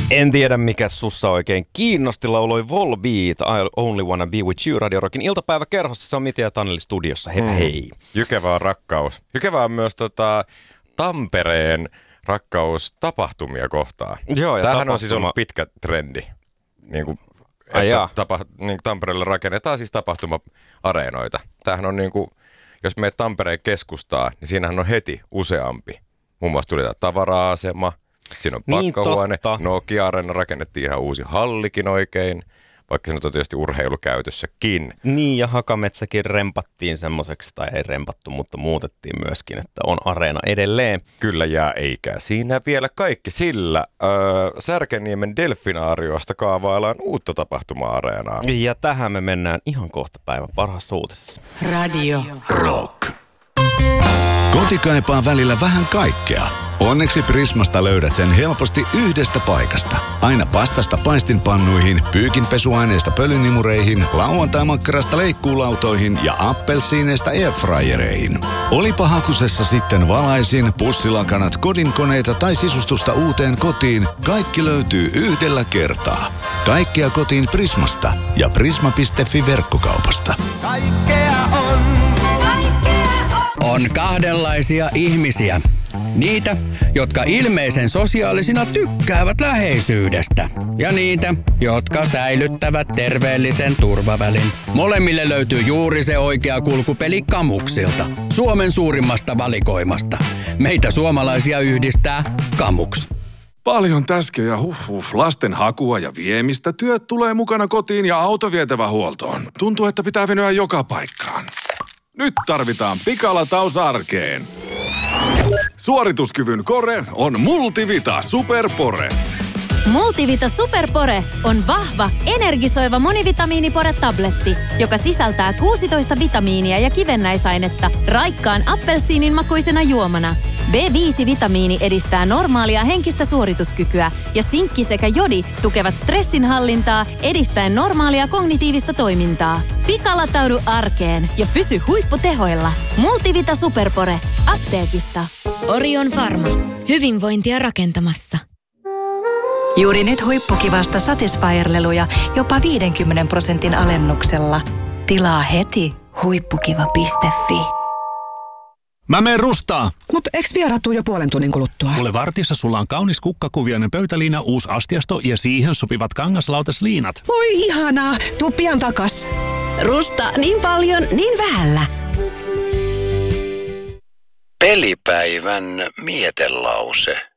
En tiedä, mikä sussa oikein kiinnosti, lauloi Volbeat, I Only Wanna Be With You, Radio Rockin iltapäiväkerhossa. Se on Miti ja Taneli studiossa. Hei. Jykevä on rakkaus. Jykevä on myös Tampereen rakkaus tapahtumia kohtaan. Joo, ja tämähän on siis ollut pitkä trendi. Tampereelle rakennetaan siis tapahtuma-areenoita. Tämähän on jos menet Tampereen keskustaan, niin siinähän on heti useampi. Muun muassa tuli tämä tavara-asema. Siinä on pakkahuone, Nokia-areena rakennettiin ihan uusi hallikin oikein, vaikka se nyt on tietysti urheilukäytössäkin. Niin, ja Hakametsäkin rempattiin semmoiseksi, tai ei rempattu, mutta muutettiin myöskin, että on areena edelleen. Kyllä jää, eikä siinä vielä kaikki, sillä Särkänniemen delfinaariosta kaavaillaan uutta tapahtuma-areenaa. Ja tähän me mennään ihan kohta päivän parhaassa uutisessa. Radio Rock. Koti kaipaa välillä vähän kaikkea. Onneksi Prismasta löydät sen helposti yhdestä paikasta. Aina pastasta paistinpannuihin, pyykinpesuaineista pölynimureihin, lauantaimakkarasta leikkuulautoihin ja appelsiineista airfryereihin. Olipa hakusessa sitten valaisin, pussilakanat, kodinkoneita tai sisustusta uuteen kotiin, kaikki löytyy yhdellä kertaa. Kaikkea kotiin Prismasta ja prisma.fi verkkokaupasta. Kaikkea on. On kahdenlaisia ihmisiä. Niitä, jotka ilmeisen sosiaalisina tykkäävät läheisyydestä. Ja niitä, jotka säilyttävät terveellisen turvavälin. Molemmille löytyy juuri se oikea kulkupeli Kamuksilta. Suomen suurimmasta valikoimasta. Meitä suomalaisia yhdistää Kamuks. Paljon täskejä, lasten hakua ja viemistä. Työt tulee mukana kotiin ja auto vietävä huoltoon. Tuntuu, että pitää venyä joka paikkaan. Nyt tarvitaan pikalataus arkeen. Suorituskyvyn kore on Multivita Superpore. Multivita Superpore on vahva, energisoiva monivitamiinipore-tabletti, joka sisältää 16 vitamiinia ja kivennäisainetta raikkaan appelsiinin makuisena juomana. B5-vitamiini edistää normaalia henkistä suorituskykyä ja sinkki sekä jodi tukevat stressinhallintaa edistäen normaalia kognitiivista toimintaa. Pikalataudu arkeen ja pysy huipputehoilla. Multivita Superpore. Apteekista. Orion Pharma. Hyvinvointia rakentamassa. Juuri nyt huippukivasta Satisfyer-leluja jopa 50% alennuksella. Tilaa heti huippukiva.fi. Mä meen rustaa. Mut eks vieraat tuu jo puolen tunnin kuluttua? Kuule, vartissa sulla on kaunis kukkakuvioinen pöytäliina, uusi astiasto ja siihen sopivat kangaslautasliinat. Oi ihanaa, tuu pian takas. Rusta niin paljon, niin vähällä. Pelipäivän mietelause.